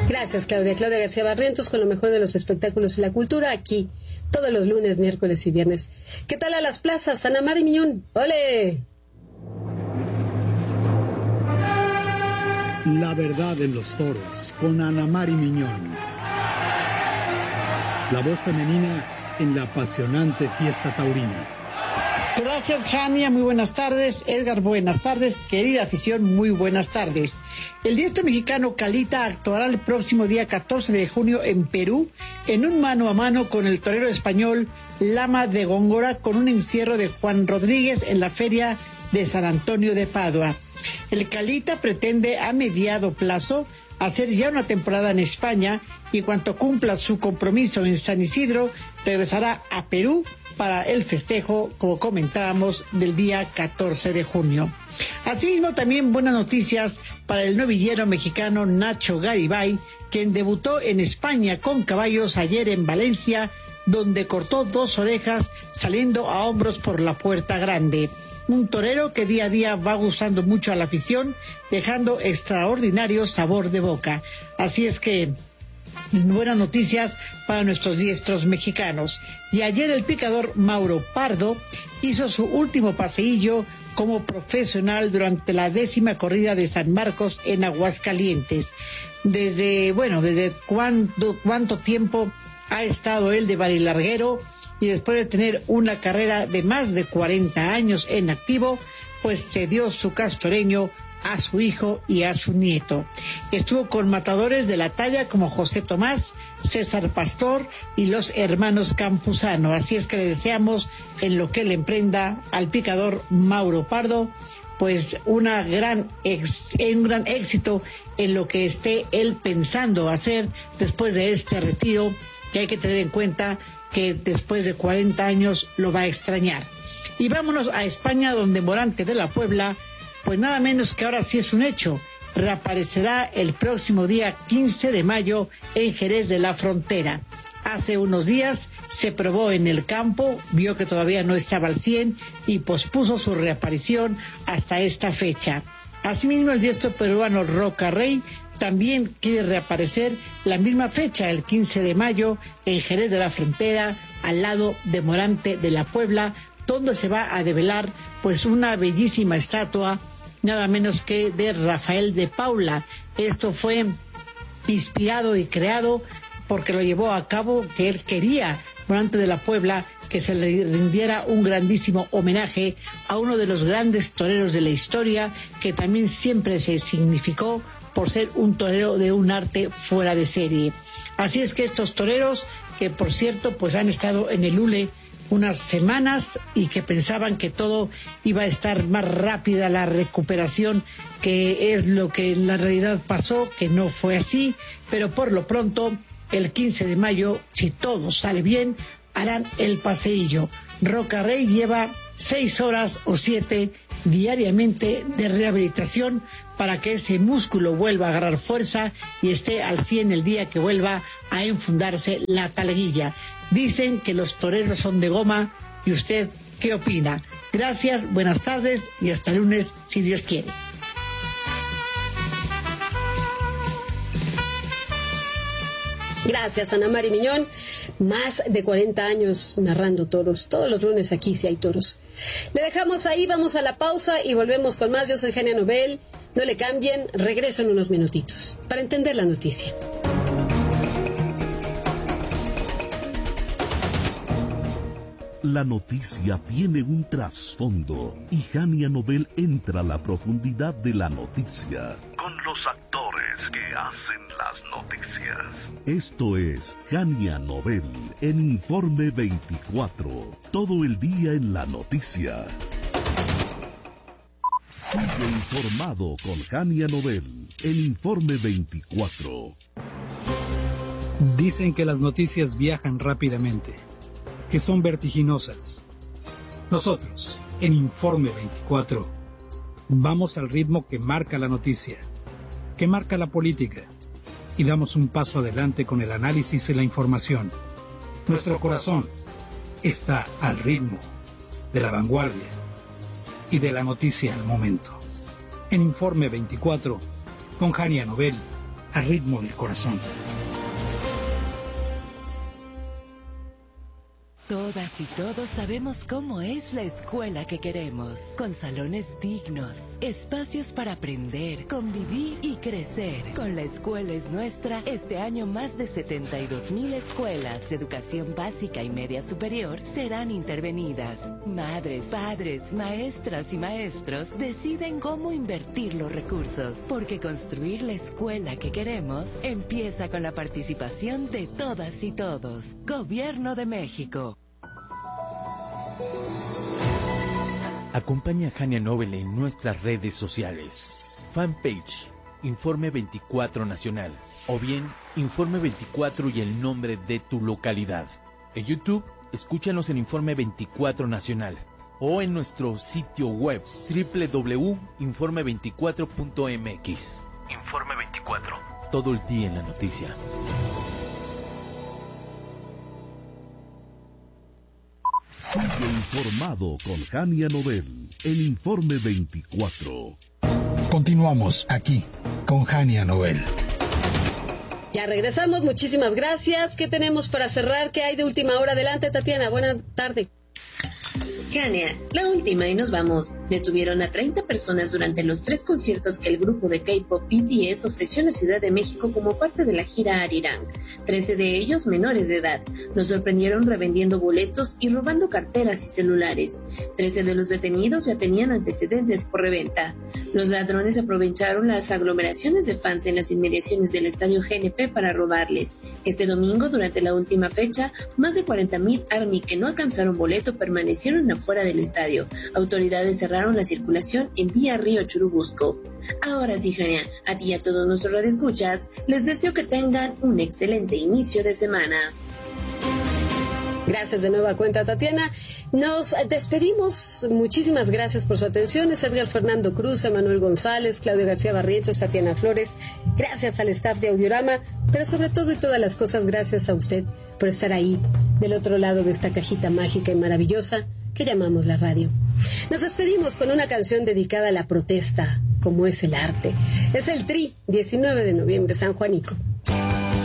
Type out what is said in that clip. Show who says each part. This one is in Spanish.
Speaker 1: Gracias, Claudia. Claudia García Barrientos con lo mejor de los espectáculos y la cultura aquí, todos los lunes, miércoles y viernes. ¿Qué tal a las plazas? Ana Mari Miñón, ¡ole!
Speaker 2: La verdad en los toros, con Ana Mari Miñón. La voz femenina en la apasionante fiesta taurina.
Speaker 3: Gracias, Jania, muy buenas tardes. Edgar, buenas tardes. Querida afición, muy buenas tardes. El diestro mexicano Calita actuará el próximo día 14 de junio en Perú en un mano a mano con el torero español Lama de Góngora, con un encierro de Juan Rodríguez en la feria de San Antonio de Padua. El Calita pretende a mediado plazo hacer ya una temporada en España y en cuanto cumpla su compromiso en San Isidro, regresará a Perú para el festejo, como comentábamos, del día 14 de junio. Asimismo, también buenas noticias para el novillero mexicano Nacho Garibay, quien debutó en España con caballos ayer en Valencia, donde cortó 2 orejas saliendo a hombros por la Puerta Grande. Un torero que día a día va gustando mucho a la afición, dejando extraordinario sabor de boca. Así es que buenas noticias para nuestros diestros mexicanos. Y ayer el picador Mauro Pardo hizo su último paseillo como profesional durante la 10ª corrida de San Marcos en Aguascalientes. Desde cuánto tiempo ha estado él de barilarguero, y después de tener una carrera de más de 40 años en activo, pues cedió su castoreño a su hijo y a su nieto. Estuvo con matadores de la talla como José Tomás, César Pastor y los hermanos Campuzano. Así es que le deseamos, en lo que le emprenda al picador Mauro Pardo, pues un gran éxito en lo que esté él pensando hacer después de este retiro, que hay que tener en cuenta que después de 40 años lo va a extrañar. Y vámonos a España, donde Morante de la Puebla, pues nada menos que ahora sí es un hecho, reaparecerá el próximo día 15 de mayo en Jerez de la Frontera. Hace unos días se probó en el campo, vio que todavía no estaba al 100 y pospuso su reaparición hasta esta fecha. Asimismo, el diestro peruano Roca Rey también quiere reaparecer la misma fecha, el 15 de mayo, en Jerez de la Frontera, al lado de Morante de la Puebla, donde se va a develar pues una bellísima estatua, nada menos que de Rafael de Paula. Esto fue inspirado y creado porque lo llevó a cabo, que él quería, Morante de la Puebla, que se le rindiera un grandísimo homenaje a uno de los grandes toreros de la historia, que también siempre se significó por ser un torero de un arte fuera de serie. Así es que estos toreros, que por cierto pues han estado en el hule unas semanas y que pensaban que todo iba a estar más rápida la recuperación, que es lo que en la realidad pasó, que no fue así, pero por lo pronto el 15 de mayo, si todo sale bien, harán el paseillo. Roca Rey lleva 6 horas o 7 diariamente de rehabilitación para que ese músculo vuelva a agarrar fuerza y esté al 100 el día que vuelva a enfundarse la taleguilla. Dicen que los toreros son de goma, ¿y usted qué opina? Gracias, buenas tardes y hasta el lunes, si Dios quiere.
Speaker 1: Gracias, Ana Mari Miñón. Más de 40 años narrando toros. Todos los lunes aquí sí hay toros. Le dejamos ahí, vamos a la pausa y volvemos con más. Yo soy Jania Nobel. No le cambien, regreso en unos minutitos para entender la noticia.
Speaker 4: La noticia tiene un trasfondo y Jania Nobel entra a la profundidad de la noticia con los actores que hacen las noticias. Esto es Jania Nobel en Informe 24. Todo el día en la noticia. Sigue informado con Jania Nobel en Informe 24.
Speaker 2: Dicen que las noticias viajan rápidamente, que son vertiginosas. Nosotros, en Informe 24, vamos al ritmo que marca la noticia, que marca la política, y damos un paso adelante con el análisis y la información. Nuestro corazón está al ritmo de la vanguardia y de la noticia al momento. En Informe 24, con Jania Nobel, al ritmo del corazón.
Speaker 5: Todas y todos sabemos cómo es la escuela que queremos, con salones dignos, espacios para aprender, convivir y crecer. Con La Escuela es Nuestra, este año más de 72,000 escuelas de educación básica y media superior serán intervenidas. Madres, padres, maestras y maestros deciden cómo invertir los recursos, porque construir la escuela que queremos empieza con la participación de todas y todos. Gobierno de México.
Speaker 6: Acompaña a Hania Nobel en nuestras redes sociales. Fanpage, Informe 24 Nacional. O bien, Informe 24 y el nombre de tu localidad. En YouTube, escúchanos en Informe 24 Nacional. O en nuestro sitio web, www.informe24.mx. Informe 24. Todo el día en la noticia.
Speaker 4: Sigue informado con Hania Nobel en Informe 24.
Speaker 2: Continuamos aquí con Hania Nobel.
Speaker 1: Ya regresamos, muchísimas gracias. ¿Qué tenemos para cerrar? ¿Qué hay de última hora? Adelante, Tatiana, buena tarde.
Speaker 7: Hania, la última y nos vamos. Detuvieron a 30 personas durante los 3 conciertos que el grupo de K-pop BTS ofreció en la Ciudad de México como parte de la gira Arirang. 13 de ellos menores de edad. Los sorprendieron revendiendo boletos y robando carteras y celulares. 13 de los detenidos ya tenían antecedentes por reventa. Los ladrones aprovecharon las aglomeraciones de fans en las inmediaciones del estadio GNP para robarles. Este domingo, durante la última fecha, más de 40,000 ARMY que no alcanzaron boleto permanecieron afuera del estadio. Autoridades cerraron la circulación en vía Río Churubusco. Ahora sí, Hania, a ti y a todos nuestros radioescuchas, les deseo que tengan un excelente inicio de semana.
Speaker 1: Gracias de nueva cuenta, Tatiana. Nos despedimos. Muchísimas gracias por su atención. Es Edgar Fernando Cruz, Emanuel González, Claudio García Barrientos, Tatiana Flores. Gracias al staff de Audiorama, pero sobre todo y todas las cosas, gracias a usted por estar ahí, del otro lado de esta cajita mágica y maravillosa que llamamos la radio. Nos despedimos con una canción dedicada a la protesta, como es el arte. Es el Tri, 19 de noviembre, San Juanico.